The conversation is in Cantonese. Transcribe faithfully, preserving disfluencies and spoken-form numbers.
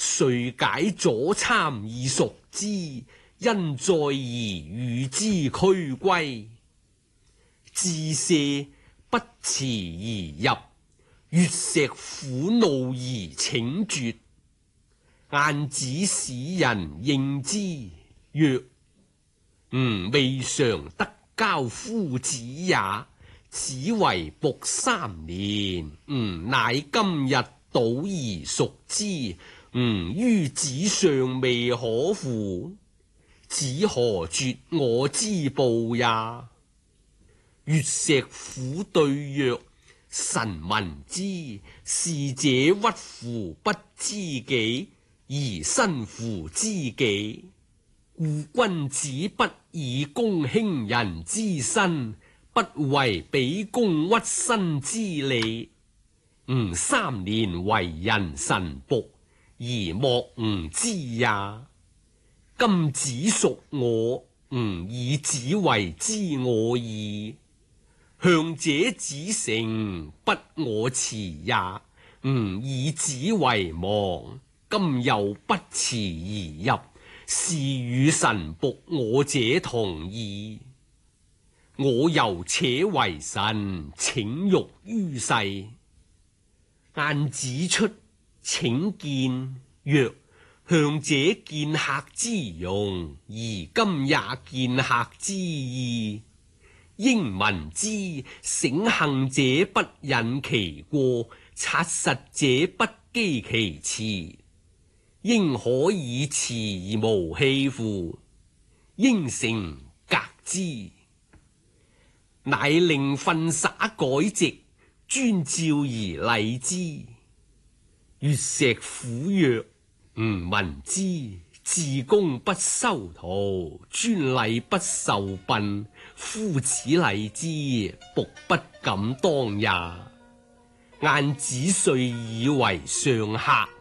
遂解左參而屬之，因在而與之俱歸。至舍不辭而入，月石苦怒而請絕。晏子使人應之，曰：吾未嘗得交夫子也，此為僕三年，吾乃今日倒而屬之，吾於子尚未可乎？子何絕我之報也？月石虎對曰：臣聞之，士者屈乎不知己，而身乎知己。故君子不以公卿人之身，不為比公屈身之理。吾三年為人臣僕，而莫吾知也。今子屬我，吾以子為知我矣。向者子成，不我辭也，吾以子為亡，今又不辭而入，是與臣僕我者同矣。我猶且為臣，請辱於世。晏子出，請見，曰：向者見客之容，而今也見客之意。應聞之，醒幸者不引其過，察實者不譏其辭。應可以辭而無棄乎？應承革之，乃令訓灑改席，遵照而禮之。月石虎曰：吾聞之，至公不收徒，專禮不受賓，夫此禮之，僕不敢當也。晏子遂以為上客。